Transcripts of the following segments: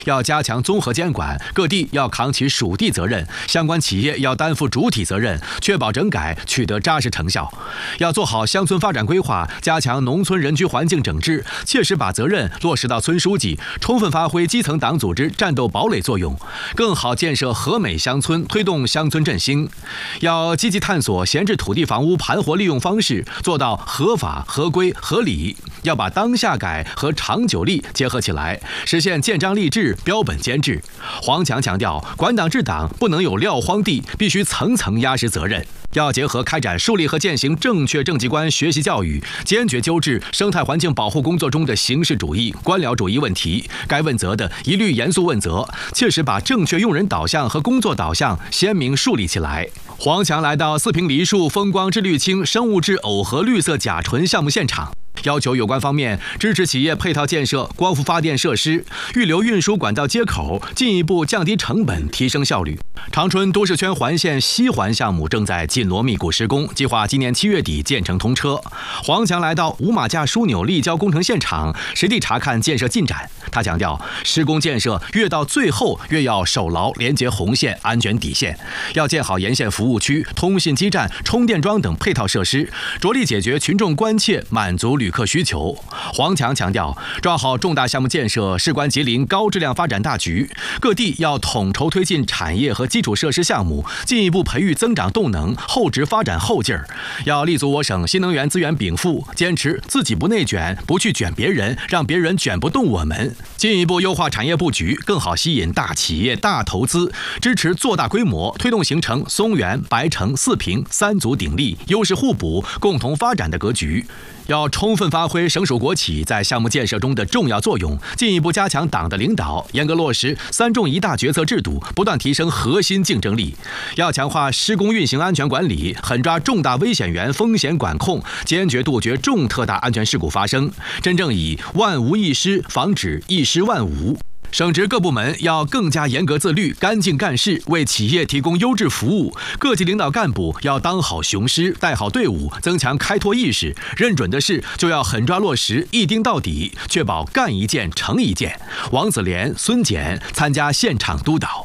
要加强综合监管，各地要扛起属地责任，相关企业要担负主体责任，确保整改取得扎实成效。要做好乡村发展规划，加强农村人居环境整治，切实把责任落实到村书记，充分发挥基层党组织战斗堡垒作用，更好建设和美乡村，推动乡村振兴。要积极探索闲置土地房屋盘活利用方式，做到合法、合规、合理。要把当下改和长久立结合起来，实现建章立制、标本兼治。黄强强调，管党治党不能有撂荒地，必须层层压实责任。要结合开展树立和践行正确政绩观学习教育，坚决纠治生态环境保护工作中的形式主义、官僚主义问题，该问责的一律严肃问责，切实把正确用人导向和工作导向鲜明树立起来。黄强来到四平梨树风光之绿青生物质耦合绿色甲醇项目现场，要求有关方面支持企业配套建设光伏发电设施，预留运输管道接口，进一步降低成本，提升效率。长春都市圈环线西环项目正在紧锣密鼓施工，计划今年7月底建成通车。黄强来到五马架枢纽立交工程现场，实地查看建设进展。他强调，施工建设越到最后越要守牢连接红线、安全底线，要建好沿线服务区、通信基站、充电桩等配套设施，着力解决群众关切，满足旅客需求。黄强强调，抓好重大项目建设，事关吉林高质量发展大局，各地要统筹推进产业和基础设施项目，进一步培育增长动能，厚植发展后劲儿。要立足我省新能源资源禀赋，坚持自己不内卷，不去卷别人，让别人卷不动我们。进一步优化产业布局，更好吸引大企业、大投资，支持做大规模，推动形成松原、白城、四平三足鼎立、优势互补、共同发展的格局。要充分发挥省属国企在项目建设中的重要作用，进一步加强党的领导，严格落实3重1大决策制度，不断提升核心竞争力。要强化施工运行安全管理，狠抓重大危险源风险管控，坚决杜绝重特大安全事故发生，真正以万无一失，防止一失万无。省直各部门要更加严格自律、干净干事，为企业提供优质服务。各级领导干部要当好雄狮，带好队伍，增强开拓意识。认准的事就要狠抓落实，一盯到底，确保干一件成一件。王子廉、孙简参加现场督导。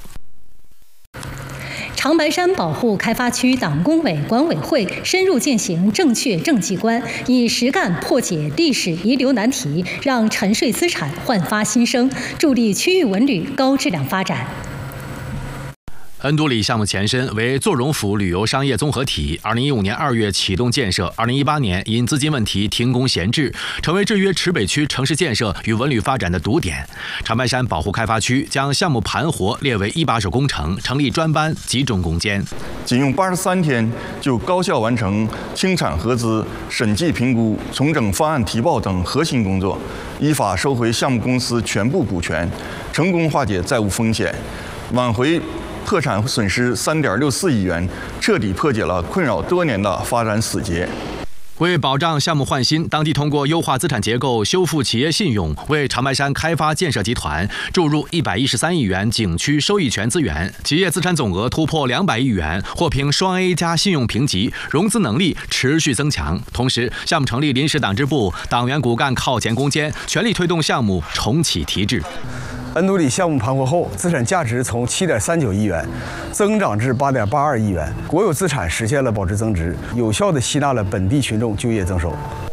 长白山保护开发区党工委管委会深入践行正确政绩观，以实干破解历史遗留难题，让沉睡资产焕发新生，助力区域文旅高质量发展。 恩都里项目前身为作荣府旅游商业综合体，2015年2月启动建设，2018年因资金问题停工闲置，成为制约池北区城市建设与文旅发展的堵点。长白山保护开发区将项目盘活列为1把手工程，成立专班，集中攻坚。 仅用83天就高效完成清产核资、审计评估、重整方案提报等核心工作，依法收回项目公司全部股权，成功化解债务风险，挽回破产损失3.64亿元，彻底破解了困扰多年的发展死结。 为保障项目换新，当地通过优化资产结构、修复企业信用，为长白山开发建设集团注入113亿元景区收益权资源，企业资产总额突破200亿元，获评双 A 加信用评级，融资能力持续增强。同时，项目成立临时党支部，党员骨干靠前攻坚，全力推动项目重启提质。 恩都里项目盘活后，资产价值从7.39亿元增长至8.82亿元，国有资产实现了保值增值，有效地吸纳了本地群众就业增收。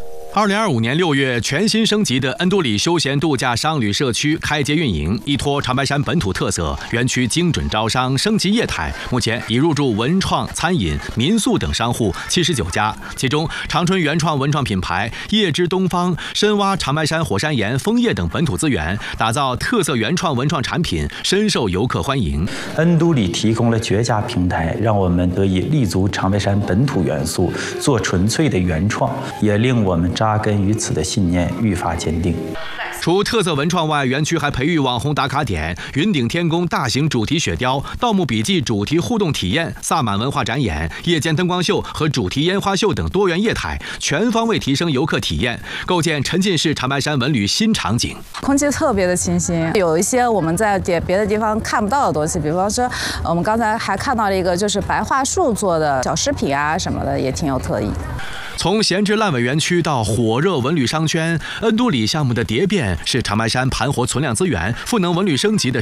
2025年6月，全新升级的恩都里休闲度假商旅社区开街运营，依托长白山本土特色，园区精准招商，升级业态。目前已入驻文创、餐饮、民宿等商户79家，其中长春原创文创品牌叶之东方深挖长白山火山岩、枫叶等本土资源，打造特色原创文创产品，深受游客欢迎。 恩都里提供了绝佳平台，让我们得以立足长白山本土元素，做纯粹的原创，也令我们扎根于此的信念愈发坚定。 除特色文创外，园区还培育网红打卡点、云顶天宫大型主题雪雕、盗墓笔记主题互动体验、萨满文化展演、夜间灯光秀和主题烟花秀等多元业态，全方位提升游客体验，构建沉浸式长白山文旅新场景。 空气特别的清新，有一些我们在别的地方看不到的东西，比方说我们刚才还看到了一个就是白桦树做的小饰品啊什么的，也挺有特异。 从闲置烂尾园区到火热文旅商圈，恩都里项目的蝶变是长白山盘活存量资源、赋能文旅升级的